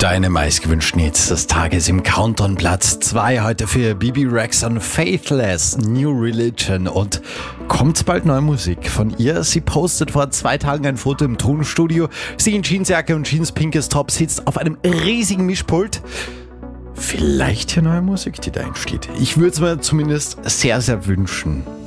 Deine meistgewünschten Hits des Tages im Countdown Platz 2 heute für Bibi Rexa, Faithless, New Religion, und kommt bald neue Musik von ihr. Sie postet vor 2 Tagen ein Foto im Tonstudio. Sie in Jeansjacke und jeanspinkes Top sitzt auf einem riesigen Mischpult. Vielleicht hier neue Musik, die da entsteht. Ich würde es mir zumindest sehr, sehr wünschen.